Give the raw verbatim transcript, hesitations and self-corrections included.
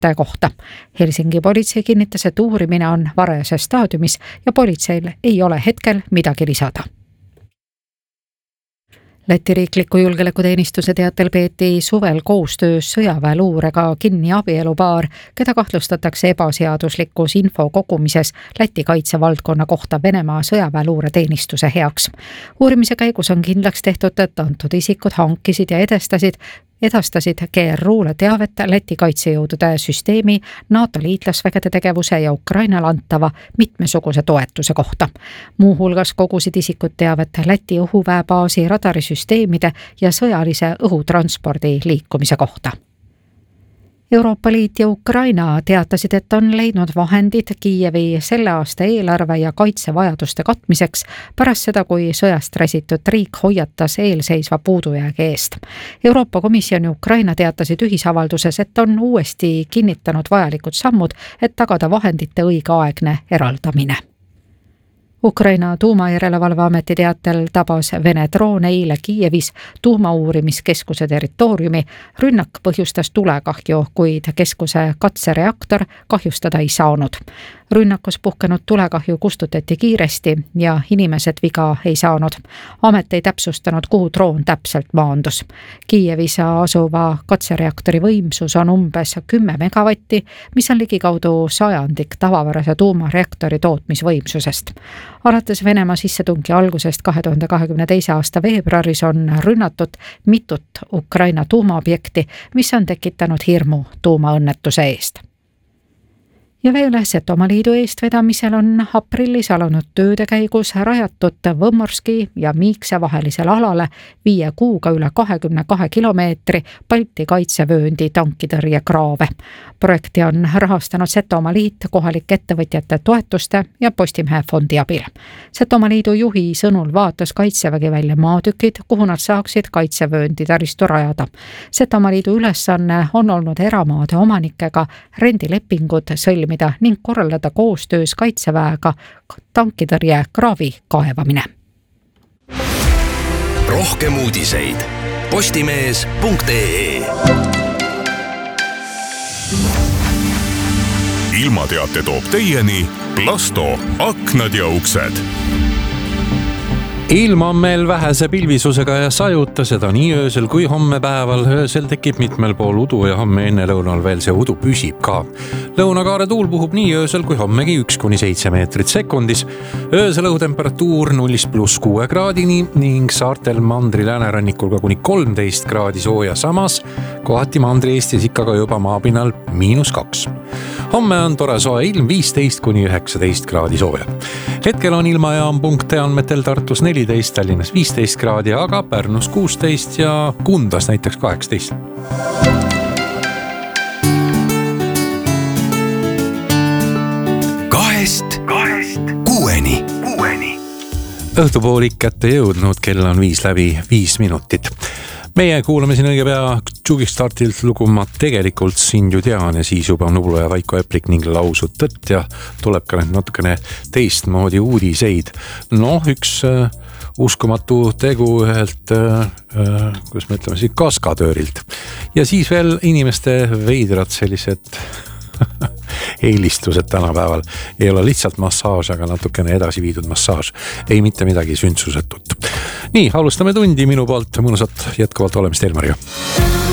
teavete kohta. Helsingi politsei kinnitas, et uurimine on varajases staadiumis ja politseil ei ole hetkel midagi lisada. Läti riikliku julgeolekuteenistuse teatel peeti suvel koostöös sõjaväeluurega kinni abielupaar, keda kahtlustatakse ebaseaduslikus info kogumises Läti kaitsevaldkonna kohta Venemaa sõjaväeluureteenistuse heaks. Uurimise käigus on kindlaks tehtud, et antud isikud hankisid ja edastasid edastasid G R U-le teavet Läti kaitsejõudude süsteemi, NATO liitlasvägede tegevuse ja Ukrainale antava mitmesuguse toetuse kohta. Muuhulgas kogusid isikud teavet Läti õhuväebaasi radarisüsteemide ja sõjalise õhutranspordi liikumise kohta. Euroopa Liit ja Ukraina teatasid, et on leidnud vahendid Kiievi selle aasta eelarve ja kaitsevajaduste katmiseks pärast seda, kui sõjast räsitud riik hoiatas eelseisva puudujäägi eest. Euroopa Komisjon ja Ukraina teatasid ühisavalduses, et on uuesti kinnitanud vajalikud sammud, et tagada vahendite õigeaegne eraldamine. Ukraina tuumajärelevalveameti teatel tabas Vene droon eile Kiievis tuumauurimiskeskuse territooriumi. Rünnak põhjustas tulekahju, kuid keskuse katsereaktor kahjustada ei saanud. Rünnakus puhkenud tulekahju kustutati kiiresti ja inimesed viga ei saanud. Amet ei täpsustanud, kuhu droon täpselt maandus. Kiievis asuva katsereaktori võimsus on umbes kümme megavatti, mis on ligikaudu sajandik tavapärase tuumareaktori tootmisvõimsusest. Alates Venemaa sissetungi algusest kahe tuhande kahekümne teise aasta veebruaris on rünnatud mitut Ukraina tuumaobjekti, mis on tekitanud hirmu tuumaõnnetuse eest. Ja veel Setomaa liidu eestvedamisel on aprillis alanud tööde käigus rajatud Võmmorski ja Miikse vahelisel alale viie kuuga üle kahekümne kahe kilomeetri Balti kaitsevööndi tankitõrjekraave. Projekti on rahastanud Setomaa liit kohalike ettevõtjate toetuste ja Postimehe fondi abil. Setomaa liidu juhi sõnul vaatas kaitsevägi välja maatükid, kuhu nad saaksid kaitsevööndi taristu rajada. Setomaa liidu ülesanne on olnud eramaade omanikega rendilepingud sõlmida ning korraldada koostöös kaitseväega tankitõrje kraavi kaevamine. Rohkem uudiseid postimees punkt ee. Ilmateate toob teieni Plasto aknad ja uksed. Ilm on meil vähese pilvisusega ja sajuta seda nii öösel kui homme päeval. Öösel tekib mitmel pool udu ja homme enne lõunal veel see udu püsib ka. Lõunakaare tuul puhub nii öösel kui hommegi üks kuni seitse meetrit sekundis. Öösel õhutemperatuur nullist pluss kuue kraadini ning saartel mandri läänerannikul ka kuni kolmteist kraadi sooja, samas kohati mandri Eestis ikka ka juba maapinnal miinus kaks. Homme on tore soe ilm viisteist kuni üheksateist kraadi sooja. Hetkel on ilmajaam punkt andmetel Tartus neliteist, Tallinnas viisteist kraadi, aga Pärnus kuusteist ja Kundas näiteks kaheksateist. Kahest, kahest, kuueni, kuueni. Õhtupoolik kätte jõudnud, kell on viis läbi viis minutit. Meie kuulame siin õige pea Jugistartilt lugu Ma tegelikult sind ju tean ja siis juba Nublu ja Vaiko Eplik ning lausud tõtt ja tuleb ka natukene teistmoodi uudiseid. Noh, üks äh, uskumatu tegu ühelt, äh, kuidas me ütleme, siis kaskadöörilt. Ja siis veel inimeste veidrad sellised eelistused tänapäeval. Ei ole lihtsalt massaaž, aga natukene edasi viidud massaaž. Ei mitte midagi sündsusetut. Nii, alustame tundi minu poolt. Mõnusat jätkuvalt olemist Elmariga.